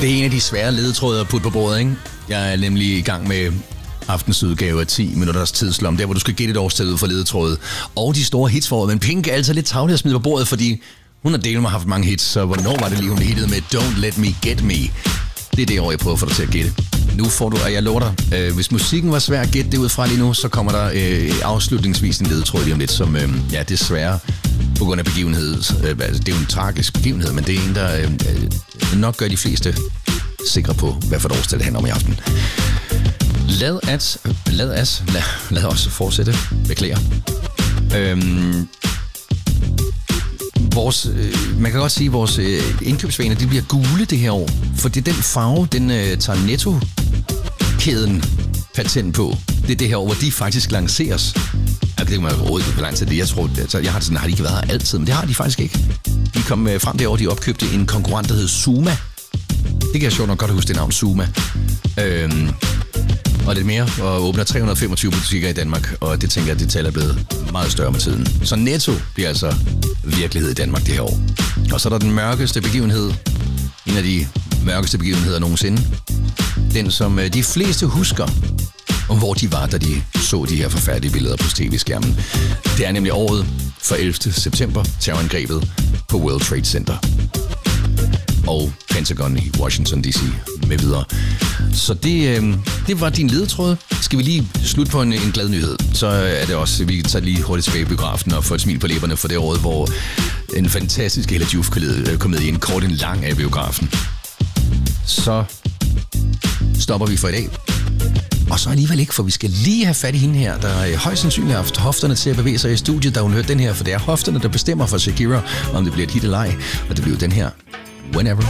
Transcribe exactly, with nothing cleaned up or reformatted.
Det er en af de svære ledetråde at putte på bordet, ikke? Jeg er nemlig i gang med aftens udgave af ti minutters tidslom, der hvor du skal gætte et årstal ud for ledetråde. Og de store hits for året, men Pink er altså lidt tavlig at smide på bordet, fordi hun har delt mig haft mange hits, så hvornår var det lige, hun hittede med Don't Let Me Get Me? Det er det år, jeg prøver at få dig til at gætte. Nu får du, og jeg lover dig, øh, hvis musikken var svær at gætte det ud fra lige nu, så kommer der øh, afslutningsvis en ledetråd lige om lidt, som øh, ja, desværre på grund af begivenhed. Øh, altså, det er jo en tragisk begivenhed, men det er en, der øh, nok gør de fleste sikre på, hvad for et årstal det handler om i aften. Lad os, lad os, lad, lad os fortsætte. Beklager. Øhm, vores, øh, man kan godt sige, at vores øh, indkøbsvaner, de bliver gule det her år. For det er den farve, den øh, tager Netto-kæden patent på. Det er det her år, hvor de faktisk lanceres. Jeg kan ikke meget råd på lang tid det. Jeg tror, altså, jeg har det sådan, har de ikke været her altid, men det har de faktisk ikke. De kom øh, frem det år, de opkøbte en konkurrent, der hed Zuma. Det kan jeg sjovt nok godt huske det navn, Zuma. Øhm, og lidt mere, og åbner tre hundrede og femogtyve butikker i Danmark, og det tænker jeg, at det tal er blevet meget større med tiden. Så Netto bliver altså virkelighed i Danmark det her år. Og så er der den mørkeste begivenhed, en af de mørkeste begivenheder nogensinde. Den, som de fleste husker, om hvor de var, da de så de her forfærdelige billeder på tv-skærmen. Det er nemlig året for ellevte september, terrorangrebet på World Trade Center og Pentagon i Washington D C med videre. Så det, øh, det var din ledetråd. Skal vi lige slutte på en, en glad nyhed, så er det også, vi tager lige hurtigt tilbage i biografen og får et smil på læberne for det året, hvor en fantastisk Hella Joof-komedie, en kort en lang af biografen. Så stopper vi for i dag. Og så alligevel ikke, for vi skal lige have fat i hende her, der højst sandsynligt har haft hofterne til at bevæge sig i studiet, da hun hørte den her, for det er hofterne, der bestemmer for Shakira, om det bliver et hit eller ej. Og det bliver den her Whenever.